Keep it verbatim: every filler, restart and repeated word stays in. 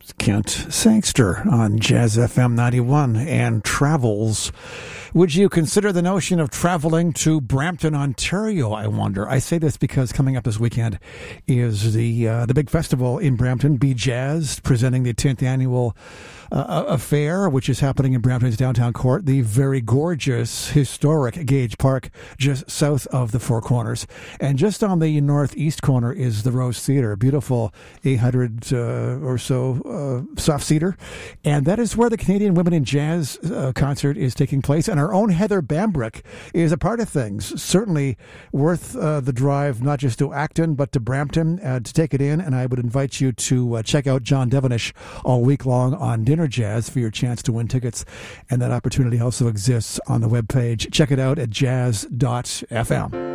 Kent Sangster on Jazz F M ninety-one and travels. Would you consider the notion of traveling to Brampton, Ontario, I wonder? I say this because coming up this weekend is the uh, the big festival in Brampton, Be Jazz, presenting the tenth annual uh, affair, which is happening in Brampton's downtown court, the very gorgeous, historic Gage Park, just south of the Four Corners. And just on the northeast corner is the Rose Theatre, beautiful eight hundred uh, or so uh, soft seater. And that is where the Canadian Women in Jazz uh, concert is taking place. And our own Heather Bambrick is a part of things. Certainly worth uh, the drive, not just to Acton, but to Brampton uh, to take it in. And I would invite you to uh, check out John Devonish all week long on Dinner Jazz for your chance to win tickets. And that opportunity also exists on the webpage. Check it out at jazz dot f m.